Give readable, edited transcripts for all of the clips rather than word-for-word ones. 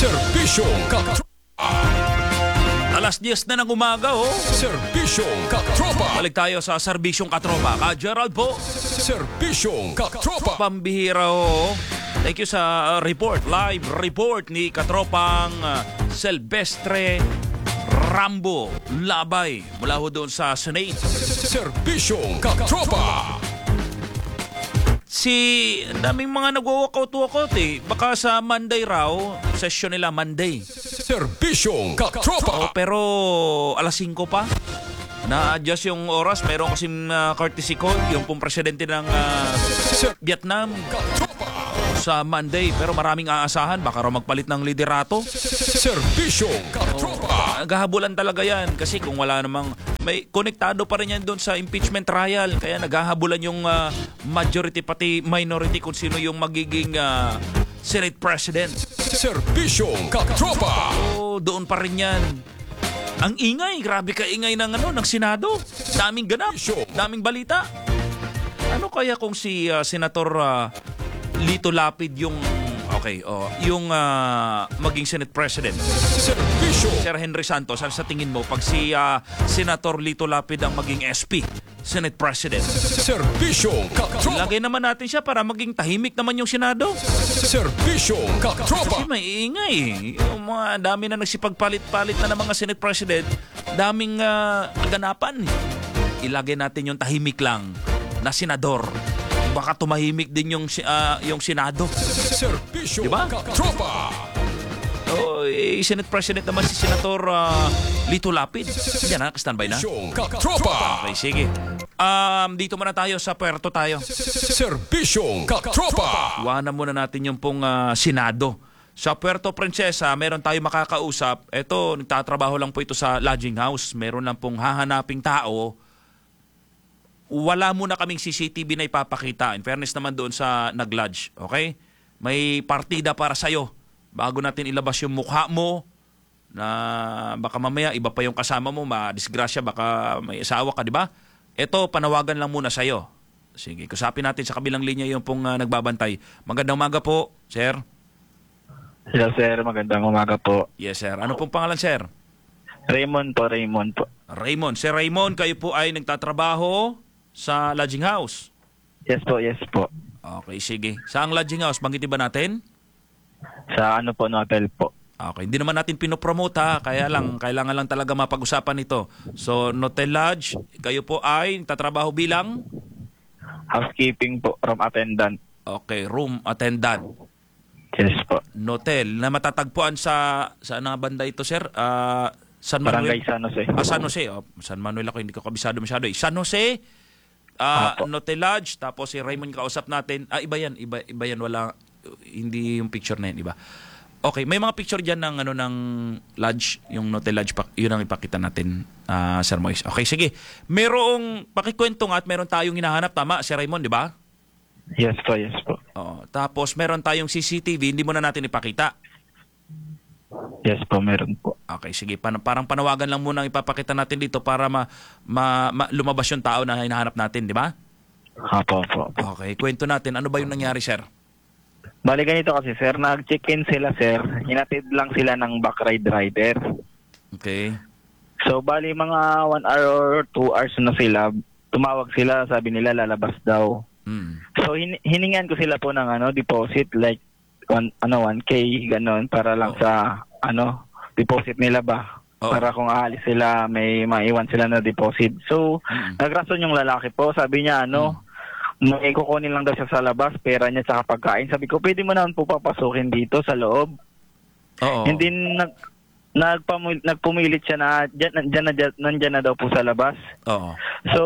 Serbisyong katropa. Alas 10 na ng umaga, oh. Serbisyong katropa. Balik tayo sa serbisyong katropa. Ka Gerald po. Serbisyong katropa. Pambihira, oh. Thank you sa live report ni katropang Silvestre Rambo Labay mula ho doon sa Senate. Serbisyong katropa. Daming mga nagwa-walkout eh. Baka sa Monday raw, session nila Monday. Serbisyong katropa. Pero alas 5 pa. Na-adjust yung oras. Meron kasing courtesy call, yung pong presidente ng Vietnam sa Monday. Pero maraming aasahan. Baka raw magpalit ng liderato. Serbisyong katropa. Naghahabulan talaga yan. Kasi kung wala namang... May konektado pa rin yan doon sa impeachment trial. Kaya naghahabulan yung majority pati minority kung sino yung magiging Senate President. Serbisyong katropa. Doon pa rin yan. Ang ingay. Grabe ka ingay ng Senado. Daming ganap. Daming balita. Ano kaya kung si Senator Lito Lapid yung maging Senate President? Sir Henry Santos, sa tingin mo pag si Senator Lito Lapid ang maging SP, Senate President? Serbisyong katropa. Lagay naman natin siya para maging tahimik naman yung Senado. Serbisyong katropa. Kasi may ingay. Yung dami na nagsipagpalit-palit na ng mga Senate President, daming ganapan. Ilagay natin yung tahimik lang na senador. Baka tumahimik din yung Senado. Serbisyong diba? katropa. Senate President naman si Senator Lito Lapid. Yan standby na. Katropa. Okay, sige. Dito muna tayo sa puerto tayo. Serbisyong katropa. Iwanan muna natin yung pong Senado. Sa Puerto Princesa, meron tayo makakausap. Ito, nagtatrabaho lang po ito sa lodging house. Meron lang pong hahanaping tao. Wala muna kaming CCTV na ipapakita. In fairness naman doon sa nag-lodge. Okay? May partida para sa'yo. Bago natin ilabas yung mukha mo, na baka mamaya iba pa yung kasama mo, madisgrasya, baka may asawa ka, di ba? Ito, panawagan lang muna sa'yo. Sige, kusapin natin sa kabilang linya yung pong nagbabantay. Magandang umaga po, sir. Hello, sir. Magandang umaga po. Yes, sir. Ano pong pangalan, sir? Raymond po. Raymond. Sir Raymond, kayo po ay nagtatrabaho sa lodging house? Yes po. Okay, sige. Saang lodging house? Banggitin ba natin? Sa hotel po. Okay, hindi naman natin pinopromote ha. Kaya lang, kailangan lang talaga mapag-usapan ito. So, Notel Lodge, kayo po ay tatrabaho bilang? Housekeeping po, room attendant. Okay, room attendant. Yes po. Notel, na matatagpuan sa na banda ito, sir? San Manuel? Barangay San Jose. San Jose. San Manuel ako, hindi ko kabisado masyado. San Jose, Notel Lodge, tapos si Raymond kausap natin. Iba yan, wala, hindi yung picture na yan, iba. Okay, may mga picture dyan ng lodge, yung Notel Lodge, yun ang ipakita natin, Sir Moise. Okay, sige. Merong pakikwento nga at meron tayong hinahanap, tama, Sir Raymond, di ba? Yes po. Tapos meron tayong CCTV, hindi mo na natin ipakita. Yes po, meron po. Okay, sige. Parang panawagan lang muna ang ipapakita natin dito para lumabas yung tao na hinahanap natin, di ba? Apo. Okay, kwento natin. Ano ba yung nangyari, sir? Bali ganito kasi, sir. Nag-check-in sila, sir. Hinatid lang sila ng backride rider. Okay. So, bali mga 1 hour or 2 hours na sila. Tumawag sila, sabi nila lalabas daw. So, hiningan ko sila po ng deposit like 1K, ganon, para lang sa deposit nila ba. Para kung aalis sila, may maiwan sila na deposit. So, nagrason yung lalaki po. Sabi niya, may kukunin lang daw siya sa labas, pera niya sa pagkain. Sabi ko, pwede mo naman po papasukin dito sa loob. Oo. And then, nagpumilit siya na nandyan na daw po sa labas. Oo. So,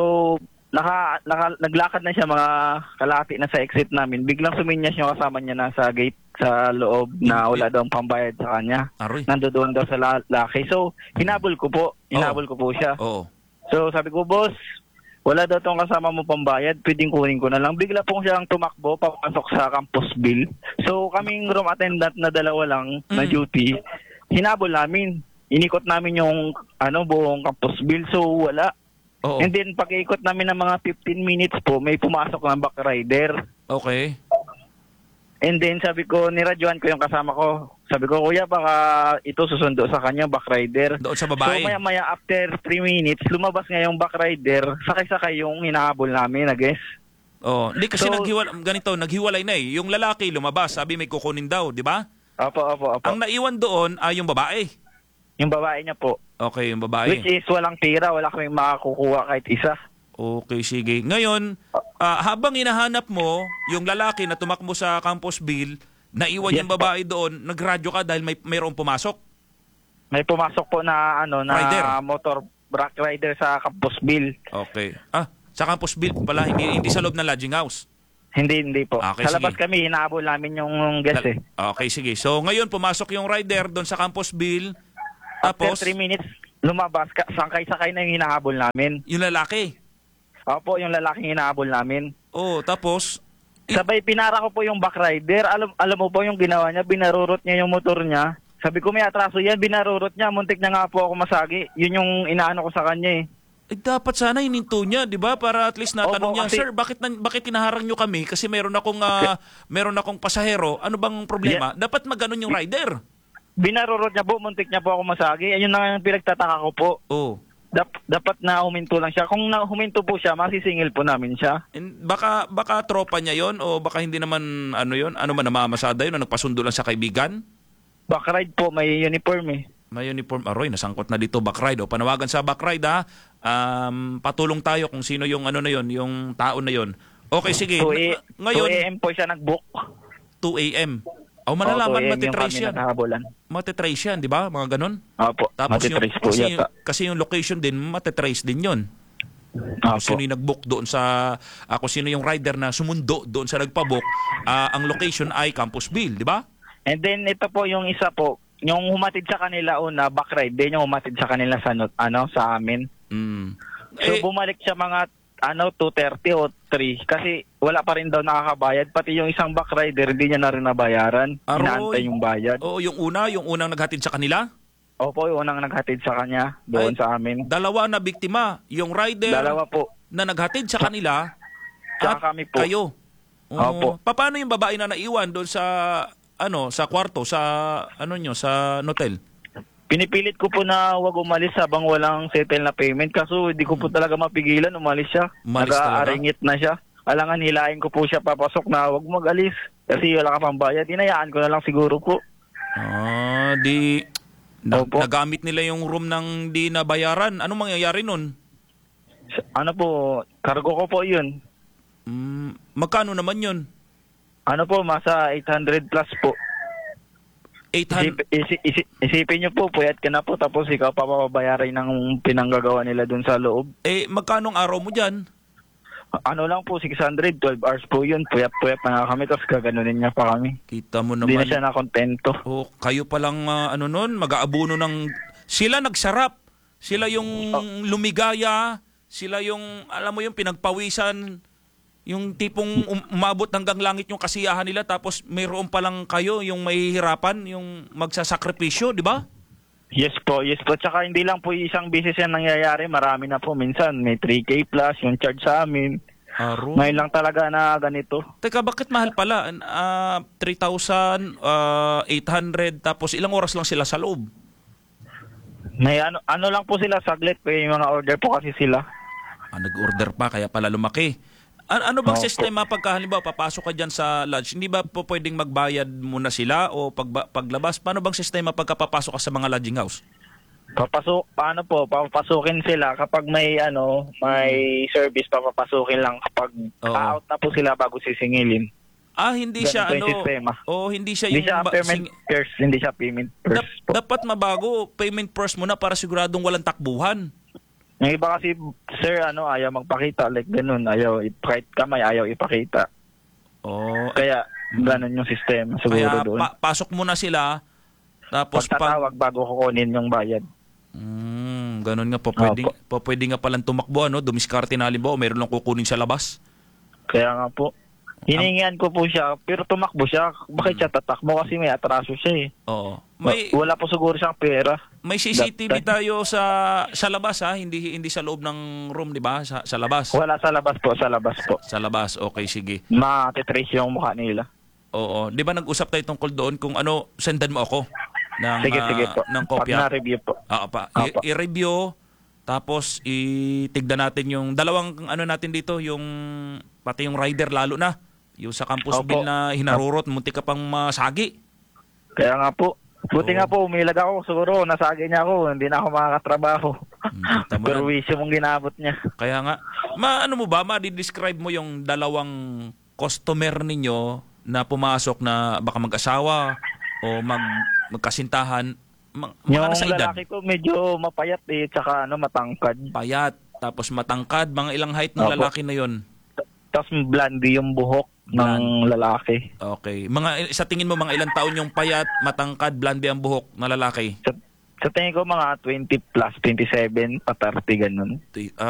naglakad na siya mga kalahati na sa exit namin. Biglang suminyas yung kasama niya na sa gate sa loob na wala daw pambayad sa kanya. Nandoon daw sa lalaki. So, hinabol ko po siya. Oo. So, sabi ko, boss, wala daw tong kasama mo pambayad, pwedeng kunin ko na lang. Bigla pong siyang tumakbo, papasok sa campus bill. So, kaming room attendant na dalawa lang na duty, hinabol namin. Inikot namin yung buong campus bill. So, wala. Oo. And then, pag-ikot namin ng mga 15 minutes po, may pumasok ng back rider. Okay. And then, sabi ko, niradyohan ko yung kasama ko. Sabi ko, kuya, baka ito susundo sa kanya, backrider. Doon sa So babae. maya-maya after 3 minutes, lumabas nga yung backrider, sakay-sakay yung hinahabol namin, I guess. Oh, hindi kasi So- naghiwalay na eh. Yung lalaki lumabas, sabi may kukunin daw, di ba? Opo. Ang naiwan doon ay yung babae. Yung babae niya po. Okay, yung babae. Which is walang tira, wala kaming makakukuha kahit isa. Okay, sige. Ngayon, habang hinahanap mo yung lalaki na tumakbo sa Camposville, naiwan Yes, yung babae doon, nagradyo ka dahil mayroong pumasok. May pumasok po na Rider. motor truck rider sa Camposville. Okay. Sa Camposville pala, hindi sa loob ng lodging house. Hindi po. Okay, Sa labas sige. kami, hinahabol namin yung guest eh. Okay, sige. So, ngayon, pumasok yung rider doon sa Camposville. Tapos, After 3 minutes, lumabas, sakay-sakay na yung hinahabol namin. yung lalaki. Opo, yung lalaking hinahabol namin. Oh, tapos, Sabay pinara ko po yung backrider. Alam mo po yung ginawa niya, binarurot niya yung motor niya. Sabi ko may atraso yan, binarurot niya, muntik na nga po ako masagi. Yun yung inaano ko sa kanya eh. dapat sana hininto niya, 'di ba? Para at least natanong Opo, niya, kasi- "Sir, bakit kinaharang niyo kami kasi meron akong pasahero. Ano bang problema?" Dapat maganon yung rider. Binarurot niya po, muntik niya po ako masagi. Ayun na yung pinagtataka ko po. Oh. Dapat na huminto lang siya. Kung huminto po siya, masisingil po namin siya. Baka tropa niya 'yon o baka hindi naman namamasada 'yon, nagpasundo lang sa kaibigan. Backride po, may uniform eh. May uniform. Aroy, nasangkot na dito backride. O panawagan sa backride ha. Patulong tayo kung sino yung yung tao na 'yon. Okay, sige. 2 Ngayon, a.m. po siya nag-book. 2 a.m. O malalaman, 2 a.m. yung matitrace kami yan. naghahabolan. Matitrace yan, di ba? Mga ganun. Opo, matitrace po yata. kasi yung location din, matitrace din yun. Kung Opo. sino yung nag-book doon sa, kung sino yung rider na sumundo doon sa nagpa-book, ang location ay Camposville, di ba? And then ito po yung isa po, yung humatid sa kanila una, backride, din yung humatid sa kanila sa amin. Mm. So bumalik siya mga 2:30 o 3 kasi wala pa rin daw nakakabayad, pati yung isang backrider hindi niya na rin nabayaran. Inaantay yung bayad. Oo, yung unang naghatid sa kanila. Opo, yung unang naghatid sa kanya doon Ay, sa amin. Dalawa na biktima, yung rider Dalawa po. na naghatid sa kanila Tsaka at kami po. kayo. Opo. Paano yung babae na naiwan doon sa sa kwarto sa sa hotel? Pinipilit ko po na wag umalis habang walang settle na payment kaso hindi ko po talaga mapigilan, umalis siya. Umalis talaga? Nag-aaringit na siya. Alangan hilahin ko po siya papasok na wag mag-alis kasi wala ka pang bayad. Inayaan ko na lang siguro po. Opo. Nagamit nila yung room ng di nabayaran. Anong mangyayari nun? Ano po, cargo ko po yun. Magkano naman yun? Ano po, masa 800 plus po. 800? Isipin niyo po, puyat ka na po tapos ikaw papabayaran ng pinanggagawa nila dun sa loob. Magkano ang araw mo dyan? Ano lang po, 600, 12 hours po yun. Puyat-puyat na nga kami tapos gaganunin niya pa kami. Kita mo Hindi na naman. siya nakontento. Kayo palang nun, mag-aabuno ng... Sila nagsarap. Sila yung lumigaya. Sila yung, alam mo yung pinagpawisan. Yung tipong umabot hanggang langit yung kasiyahan nila tapos mayroon pa lang kayo yung mahihirapan, yung magsasakripisyo, di ba? Yes po. Tsaka hindi lang po isang beses yan nangyayari. Marami na po. Minsan may 3K plus yung charge sa amin. Ngayon lang talaga na ganito. Teka, bakit mahal pala? 3,800 tapos ilang oras lang sila sa loob? May ano lang po sila saglit. May mga order po kasi sila. Nag-order pa kaya pala lumaki. Ano bang Opo. sistema pagka halimbawa papasok ka dyan sa lodge? Hindi ba po pwedeng magbayad muna sila o paglabas? Paano bang sistema pagka papasok ka sa mga lodging house? Papapasukin sila kapag may may service, papapasukin lang kapag Oo. out na po sila bago sisingilin. Hindi siya Ganun po yung sistema. hindi siya Hindi siya payment first, hindi siya payment first po. dapat mabago, payment first muna para siguradong walang takbuhan. Yung iba kasi, sir, ayaw magpakita, like ganun, kahit kamay, ayaw ipakita. Kaya, ganun yung sistema siguro Kaya doon. pasok muna sila tapos Pagtatawag bago kukunin yung bayad. ganun nga po pwede nga palang tumakbo dumiskarte na halimbawa meron lang kukunin sa labas. Kaya nga po. Hiningian ko po siya, pero tumakbo siya. Bakit siya tatakbo? Kasi may atraso siya eh. Oo. Wala po siguro siyang pera. May CCTV tayo sa labas hindi sa loob ng room, di ba? Sa labas. Wala sa labas po, sa labas po. Sa labas. Okay, sige. Matitrace yung mukha nila. Oo. Di ba nag-usap tayo tungkol doon kung ano, sendan mo ako ng, Sige po. ng Pag kopya. na-review po. Oo pa. Opo. I-review, tapos itigda natin yung dalawang ano natin dito, yung pati yung rider lalo na. Yung sa campus Opo. bill na hinarurot, munti ka pang masagi. Kaya nga po. Buti Oo. nga po, umilag ako. Siguro, nasagi niya ako. Hindi na ako makakatrabaho. Kita mo Pero na. wisyo mong ginabot niya. Kaya nga, ano mo ba, ma-describe mo yung dalawang customer ninyo na pumasok na baka mag-asawa o magkasintahan, Yung ano sa edad? lalaki ko medyo mapayat tsaka matangkad. Payat, tapos matangkad, mga ilang height ng Opo. lalaki na yon. Tapos blondie yung buhok ng lalaki. Okay. Sa tingin mo, mga ilang taon yung payat, matangkad, blonde ang buhok na lalaki? Sa tingin ko mga 20 plus, 27, pa 30 ganun.